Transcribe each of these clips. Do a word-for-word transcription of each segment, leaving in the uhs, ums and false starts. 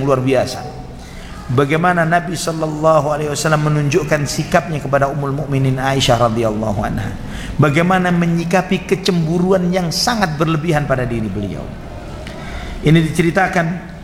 luar biasa. Bagaimana Nabi sallallahu alaihi wasallam menunjukkan sikapnya kepada Ummul Mukminin Aisyah radhiyallahu anha. Bagaimana menyikapi kecemburuan yang sangat berlebihan pada diri beliau. Ini diceritakan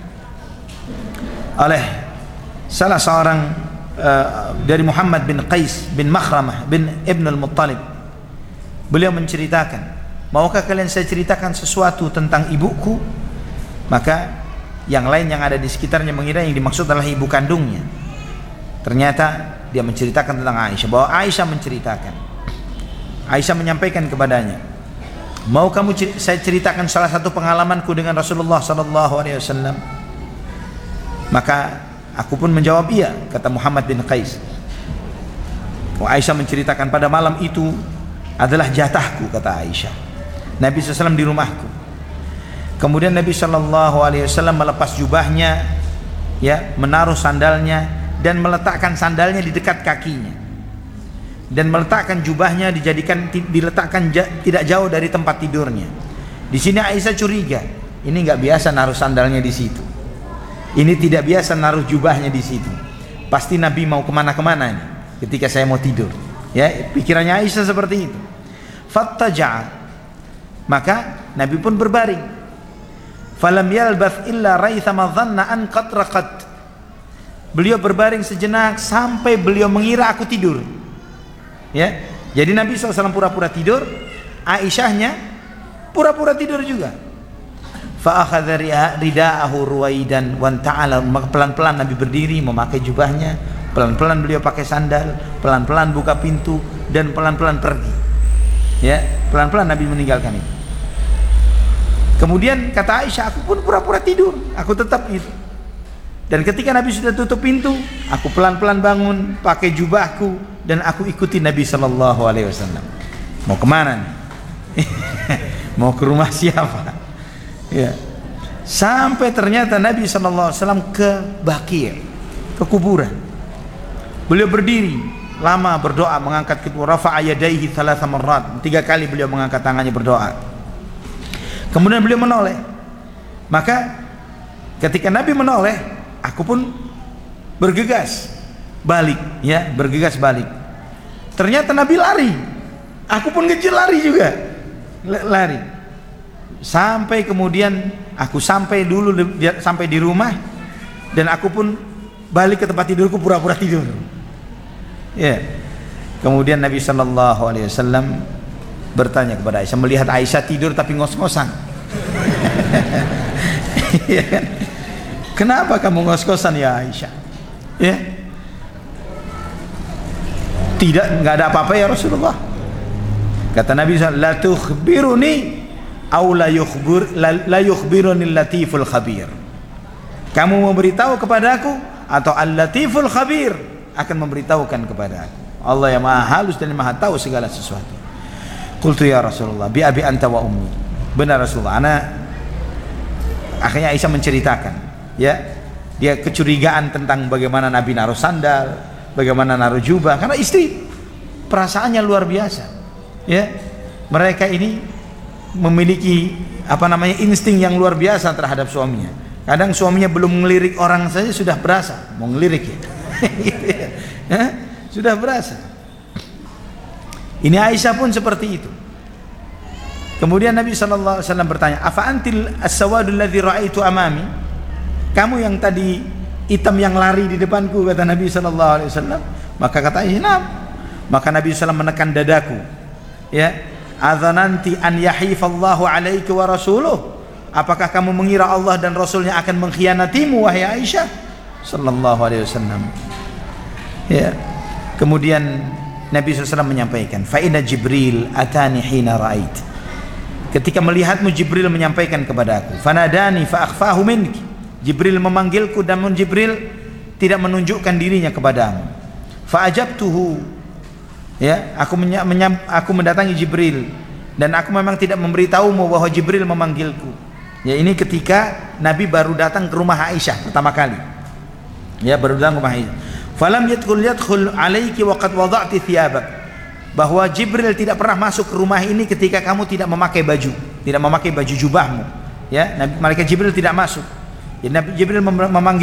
oleh salah seorang uh, dari Muhammad bin Qais bin Makhramah bin Ibn al-Muttalib. Beliau menceritakan, maukah kalian saya ceritakan sesuatu tentang ibuku? Maka yang lain yang ada di sekitarnya mengira yang dimaksud adalah ibu kandungnya. Ternyata dia menceritakan tentang Aisyah, bahwa Aisyah menceritakan, Aisyah menyampaikan kepadanya, mau kamu cer saya ceritakan salah satu pengalamanku dengan Rasulullah sallallahu alaihi wasallam? Maka aku pun menjawab iya, kata Muhammad bin Qais. Oh, Aisyah menceritakan, pada malam itu adalah jatahku, kata Aisyah, Nabi sallallahu alaihi wasallam di rumahku. Kemudian Nabi sallallahu alaihi wasallam melepas jubahnya, ya, menaruh sandalnya dan meletakkan sandalnya di dekat kakinya, dan meletakkan jubahnya dijadikan diletakkan tidak jauh dari tempat tidurnya. Di sini Aisyah curiga, ini nggak biasa naruh sandalnya di situ, ini tidak biasa naruh jubahnya di situ. Pasti Nabi mau kemana-kemana nih ketika saya mau tidur. Ya, pikirannya Aisyah seperti itu. Fattaja'a, maka Nabi pun berbaring. Falam yalbath illa raithama dhanna an qad raqat. Beliau berbaring sejenak sampai beliau mengira aku tidur. Ya, jadi Nabi shallallahu alaihi wasallam pura-pura tidur, Aisyahnya pura-pura tidur juga. Fa akhadha ridaahu ruwaidan wa ta'ala, maka pelan-pelan Nabi berdiri memakai jubahnya, pelan-pelan beliau pakai sandal, pelan-pelan buka pintu dan pelan-pelan pergi. Ya, pelan-pelan Nabi meninggalkan itu. Kemudian kata Aisyah, aku pun pura-pura tidur, aku tetap itu. Dan ketika Nabi sudah tutup pintu, aku pelan-pelan bangun, pakai jubahku, dan aku ikuti Nabi sallallahu alaihi wasallam. Mau kemana nih? Mau ke rumah siapa? Ya. Sampai ternyata Nabi sallallahu alaihi wasallam ke Baqi', ke kuburan. Beliau berdiri lama berdoa, mengangkat kedua, rafa'a yadayhi thalatha marrat, tiga kali beliau mengangkat tangannya berdoa. Kemudian beliau menoleh. Maka ketika Nabi menoleh, aku pun bergegas balik, ya, bergegas balik. Ternyata Nabi lari, aku pun ngejar lari juga, lari. Sampai kemudian aku sampai dulu sampai di rumah, dan aku pun balik ke tempat tidurku, pura-pura tidur. Ya. Kemudian Nabi sallallahu alaihi wasallam bertanya kepada Aisyah, melihat Aisyah tidur tapi ngos-ngosan. Kenapa kamu ngos-ngosan ya Aisyah? Ya. Tidak, enggak ada apa-apa ya Rasulullah. Kata Nabi sallallahu alaihi wasallam, la tukhbiruni aw la yukhbir la yukhbiruni latiful khabir. Kamu memberitahu kepadaku atau al-latiful khabir akan memberitahukan kepadaku. Allah yang maha halus dan maha tahu segala sesuatu. Qultu ya Rasulullah bi abi anta wa ummi. Benar Rasulullah, anak. Akhirnya Aisyah menceritakan, ya, dia kecurigaan tentang bagaimana Nabi naruh sandal, bagaimana naruh jubah, karena istri perasaannya luar biasa. Ya, mereka ini memiliki apa namanya insting yang luar biasa terhadap suaminya. Kadang suaminya belum ngelirik orang saja sudah berasa mau ngelirik ya. Ya, sudah berasa. Ini Aisyah pun seperti itu. Kemudian Nabi sallallahu alaihi wasallam bertanya, "Afa antil as-sawadul ladzi ra'aitu amami?" Kamu yang tadi hitam yang lari di depanku, kata Nabi sallallahu alaihi wasallam. Maka kata Aisyah, "Nah." Maka Nabi sallallahu alaihi wasallam menekan dadaku. Ya, "Adzananti an yahifallahu alaiki wa rasuluh?" Apakah kamu mengira Allah dan Rasulnya akan mengkhianatimu wahai Aisyah? Sallallahu alaihi wasallam. Ya. Kemudian Nabi sallallahu alaihi wasallam menyampaikan, "Fa inna Jibril atani hina ra'ait." Ketika melihatmu Jibril menyampaikan kepadaku, "Fanadani fa akhfahu minki." Jibril memanggilku dan Jibril tidak menunjukkan dirinya kepadamu. Fa ajabtuhu. Ya, aku menyam, aku mendatangi Jibril dan aku memang tidak memberitahumu bahwa Jibril memanggilku. Ya, ini ketika Nabi baru datang ke rumah Aisyah pertama kali. Ya, baru datang ke rumah Aisyah. Falam yadkhul yadkhul alaiki wa qad wada'ti thiyabak. Bahwa Jibril tidak pernah masuk ke rumah ini ketika kamu tidak memakai baju, tidak memakai baju jubahmu. Ya, Nabi malaikat Jibril tidak masuk. Ya, Nabi Jibril memanggil